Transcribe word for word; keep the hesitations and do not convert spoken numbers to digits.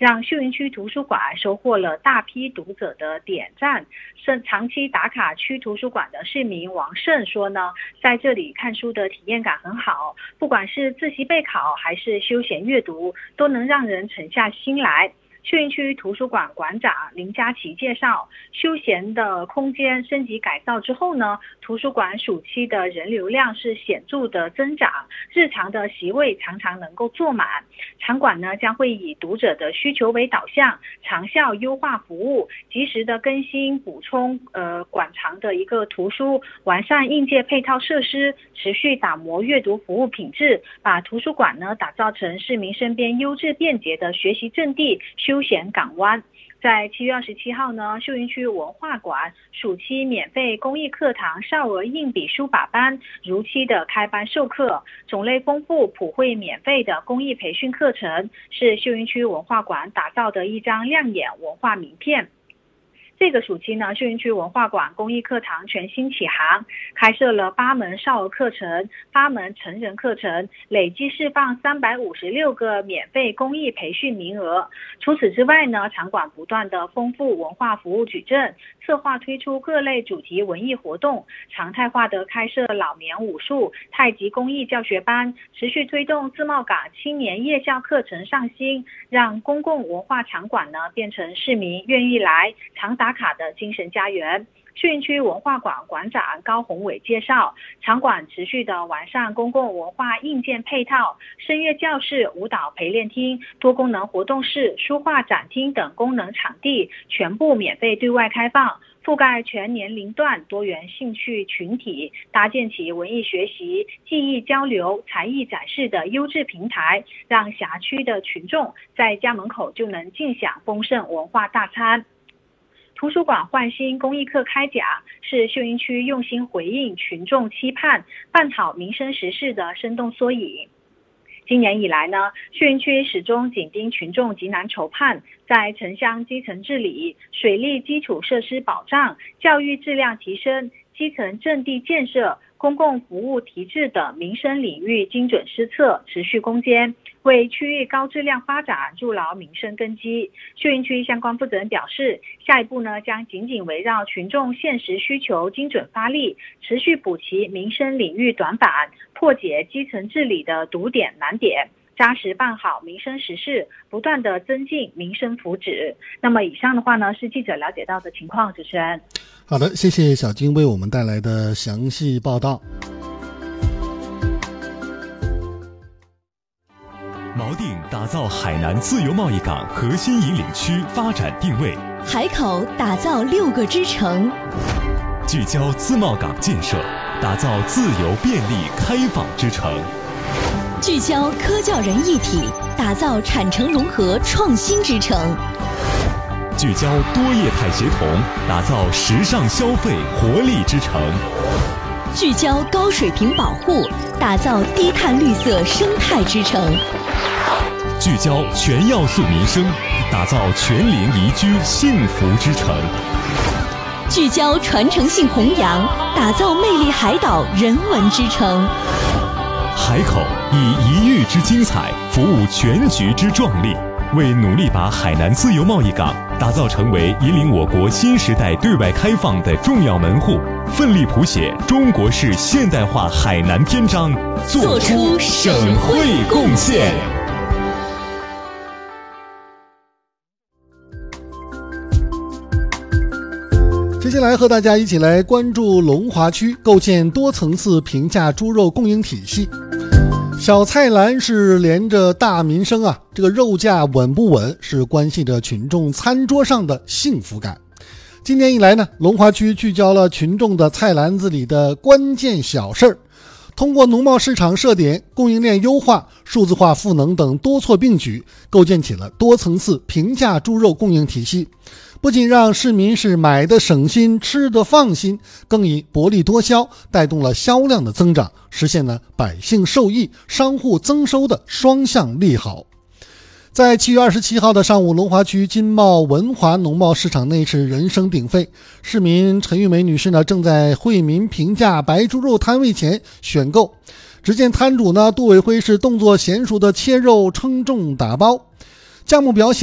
让秀云区图书馆收获了大批读者的点赞。是长期打卡区图书馆的市民王胜说呢，在这里看书的体验感很好，不管是自习备考还是休闲阅读，都能让人沉下心来。秀云区图书馆馆长林佳琪介绍，休闲的空间升级改造之后呢，图书馆暑期的人流量是显著的增长，日常的席位常常能够坐满。场馆呢将会以读者的需求为导向，长效优化服务，及时的更新补充呃馆藏的一个图书，完善硬件配套设施，持续打磨阅读服务品质，把图书馆呢打造成市民身边优质便捷的学习阵地、休闲港湾。在七月二十七号呢，秀云区文化馆暑期免费公益课堂少儿硬笔书法班如期的开班授课，种类丰富、普惠免费的公益培训课程，是秀云区文化馆打造的一张亮眼文化名片。这个暑期呢，秀云区文化馆公益课堂全新启航，开设了八门少儿课程、八门成人课程，累计释放三百五十六个免费公益培训名额。除此之外呢，场馆不断的丰富文化服务矩阵，策划推出各类主题文艺活动，常态化的开设老年武术、太极公益教学班，持续推动自贸港青年夜校课程上新，让公共文化场馆呢变成市民愿意来常打卡的精神家园。秀云区文化馆馆长高宏伟介绍，场馆持续的完善公共文化硬件配套，声乐教室、舞蹈陪练厅、多功能活动室、书画展厅等功能场地全部免费对外开放，覆盖全年龄段多元兴趣群体，搭建起文艺学习、技艺交流、才艺展示的优质平台，让辖区的群众在家门口就能尽享丰盛文化大餐。图书馆焕新公益课开讲，是秀云区用心回应群众期盼、办好民生实事的生动缩影。今年以来呢，秀云区始终紧盯群众急难筹盼，在城乡基层治理、水利基础设施保障、教育质量提升、基层阵地建设、公共服务提质等民生领域精准施策，持续攻坚，为区域高质量发展筑牢民生根基。秀云区相关负责人表示，下一步呢将紧紧围绕群众现实需求精准发力，持续补齐民生领域短板，破解基层治理的堵点难点，扎实办好民生实事，不断的增进民生福祉。那么以上的话呢是记者了解到的情况。主持人， 好的，谢谢小金为我们带来的详细报道。 锚定打造海南自由贸易港核心引领区发展定位， 海口打造六个支城， 聚焦自贸港建设，打造自由便利开放之城， 聚焦科教人一体，打造产城融合创新之城， 聚焦多业态协同，打造时尚消费活力之城， 聚焦高水平保护，打造低碳绿色生态之城， 聚焦全要素民生，打造全龄宜居幸福之城， 聚焦传承性弘扬，打造魅力海岛人文之城。 海口以一域之精彩服务全局之壮丽，为努力把海南自由贸易港打造成为引领我国新时代对外开放的重要门户，奋力谱写中国式现代化海南篇章，做出省会贡献。 接下来和大家一起来关注龙华区构建多层次平价猪肉供应体系。小菜篮是连着大民生啊，这个肉价稳不稳是关系着群众餐桌上的幸福感。今年以来呢，龙华区聚焦了群众的菜篮子里的关键小事儿，通过农贸市场设点、供应链优化、数字化赋能等多措并举，构建起了多层次平价猪肉供应体系。不仅让市民是买的省心、吃的放心，更以薄利多销带动了销量的增长，实现了百姓受益、商户增收的双向利好。在七月二十七号的上午，龙华区金茂文华农贸市场内是人声鼎沸，市民陈玉梅女士呢正在惠民平价白猪肉摊位前选购。只见摊主呢杜伟辉是动作娴熟的切肉、称重、打包，价目表显